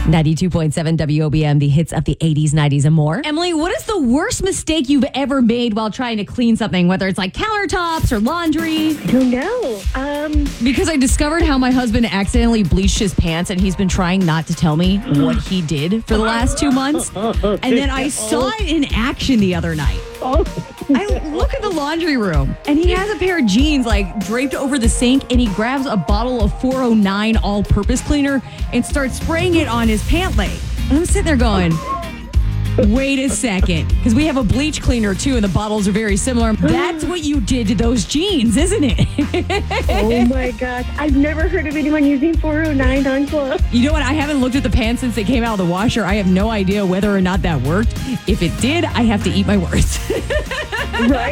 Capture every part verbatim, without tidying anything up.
ninety-two point seven W O B M, the hits of the eighties, nineties, and more. Emily, what is the worst mistake you've ever made while trying to clean something, whether it's like countertops or laundry? I don't know. Um, Because I discovered how my husband accidentally bleached his pants, and he's been trying not to tell me what he did for the last two months. And then I saw it in action the other night. I look at the laundry room, and he has a pair of jeans like draped over the sink, and he grabs a bottle of four oh nine all-purpose cleaner and starts spraying it on his pant leg. And I'm sitting there going, wait a second, because we have a bleach cleaner too, and the bottles are very similar. That's what you did to those jeans, isn't it? Oh my gosh. I've never heard of anyone using four oh nine on clothes. You know what? I haven't looked at the pants since they came out of the washer. I have no idea whether or not that worked. If it did, I have to eat my words. Right?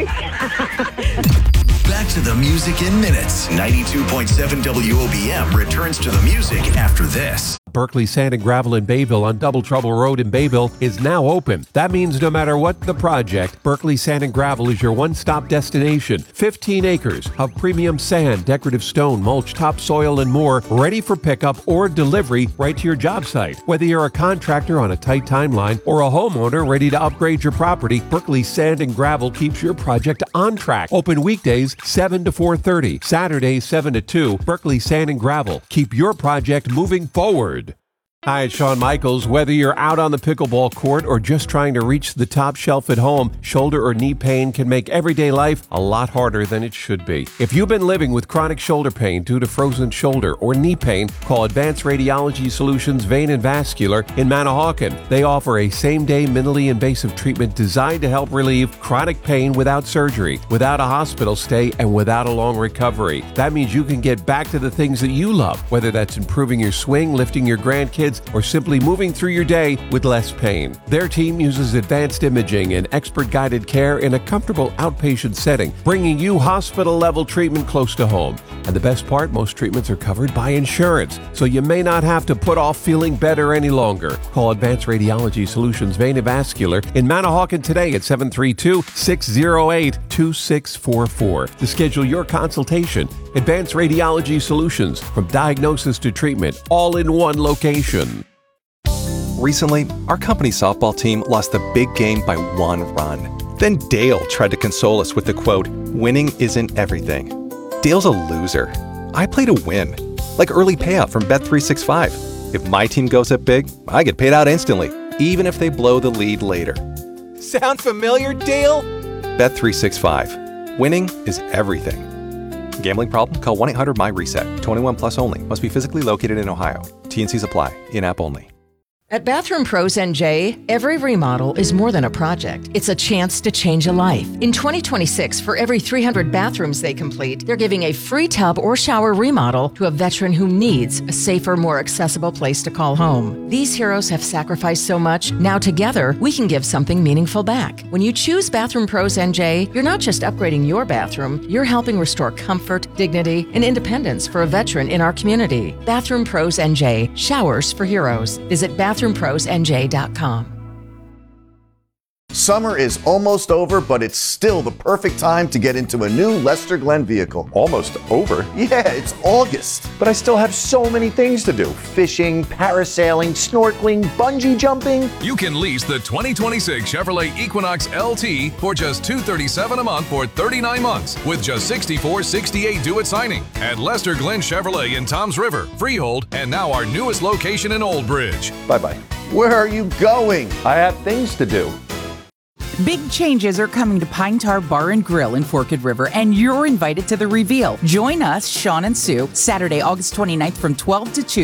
Back to the music in minutes. ninety-two point seven W O B M returns to the music after this. Berkeley Sand and Gravel in Bayville on Double Trouble Road in Bayville is now open. That means no matter what the project, Berkeley Sand and Gravel is your one-stop destination. fifteen acres of premium sand, decorative stone, mulch, topsoil, and more, ready for pickup or delivery right to your job site. Whether you're a contractor on a tight timeline or a homeowner ready to upgrade your property, Berkeley Sand and Gravel keeps your project on track. Open weekdays seven to four thirty, Saturdays seven to two. Berkeley Sand and Gravel. Keep your project moving forward. Hi, it's Shawn Michaels. Whether you're out on the pickleball court or just trying to reach the top shelf at home, shoulder or knee pain can make everyday life a lot harder than it should be. If you've been living with chronic shoulder pain due to frozen shoulder or knee pain, call Advanced Radiology Solutions Vein and Vascular in Manahawkin. They offer a same-day minimally invasive treatment designed to help relieve chronic pain without surgery, without a hospital stay, and without a long recovery. That means you can get back to the things that you love, whether that's improving your swing, lifting your grandkids, or simply moving through your day with less pain. Their team uses advanced imaging and expert-guided care in a comfortable outpatient setting, bringing you hospital-level treatment close to home. And the best part, most treatments are covered by insurance, so you may not have to put off feeling better any longer. Call Advanced Radiology Solutions Vein and Vascular in Manahawkin today at seven three two, six oh eight, two six four four to schedule your consultation. Advanced Radiology Solutions, from diagnosis to treatment, all in one location. Recently, our company softball team lost the big game by one run. Then Dale tried to console us with the quote, "Winning isn't everything." Dale's a loser. I play to win, like early payout from Bet three sixty-five. If my team goes up big, I get paid out instantly, even if they blow the lead later. Sound familiar, Dale? Bet three sixty-five. Winning is everything. Gambling problem? Call one eight hundred M Y reset. twenty-one plus only. Must be physically located in Ohio. T N Cs apply. In-app only. At Bathroom Pros N J, every remodel is more than a project. It's a chance to change a life. In twenty twenty-six, for every three hundred bathrooms they complete, they're giving a free tub or shower remodel to a veteran who needs a safer, more accessible place to call home. These heroes have sacrificed so much. Now together, we can give something meaningful back. When you choose Bathroom Pros N J, you're not just upgrading your bathroom, you're helping restore comfort, dignity, and independence for a veteran in our community. Bathroom Pros N J, showers for heroes. Visit bathroom pros n j dot com. Summer is almost over, but it's still the perfect time to get into a new Lester Glenn vehicle. Almost over? Yeah, it's August. But I still have so many things to do. Fishing, parasailing, snorkeling, bungee jumping. You can lease the twenty twenty-six Chevrolet Equinox L T for just two hundred thirty-seven dollars a month for thirty-nine months with just sixty-four sixty-eight due at signing at Lester Glenn Chevrolet in Toms River, Freehold, and now our newest location in Old Bridge. Bye-bye. Where are you going? I have things to do. Big changes are coming to Pine Tar Bar and Grill in Forked River, and you're invited to the reveal. Join us, Sean and Sue, Saturday, August twenty-ninth from twelve to two.